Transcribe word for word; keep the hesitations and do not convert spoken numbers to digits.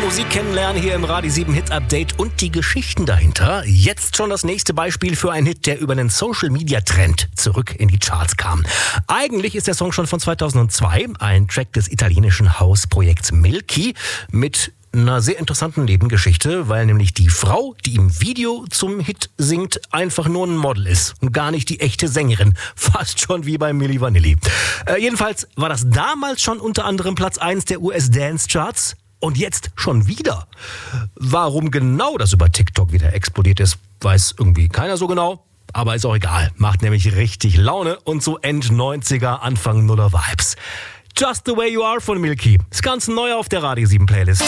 Musik kennenlernen hier im Radio sieben Hit Update und die Geschichten dahinter. Jetzt schon das nächste Beispiel für einen Hit, der über einen Social-Media-Trend zurück in die Charts kam. Eigentlich ist der Song schon von zweitausendzwei, ein Track des italienischen Hausprojekts Milky mit einer sehr interessanten Nebengeschichte, weil nämlich die Frau, die im Video zum Hit singt, einfach nur ein Model ist und gar nicht die echte Sängerin. Fast schon wie bei Milli Vanilli. Äh, jedenfalls war das damals schon unter anderem Platz eins der U S-Dance-Charts und jetzt schon wieder. Warum genau das über TikTok wieder explodiert ist, weiß irgendwie keiner so genau. Aber ist auch egal. Macht nämlich richtig Laune und so End-neunziger, Anfang Nuller Vibes. Just the Way You Are von Milky. Das Ganze neu auf der Radio sieben Playlist.